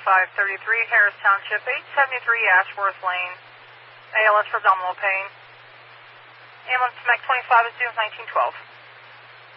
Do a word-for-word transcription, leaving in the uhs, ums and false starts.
five thirty-three, Harris Township, eight seventy-three Ashworth Lane. A L S for abdominal pain. Ambulance to M A C twenty-five is due nineteen twelve.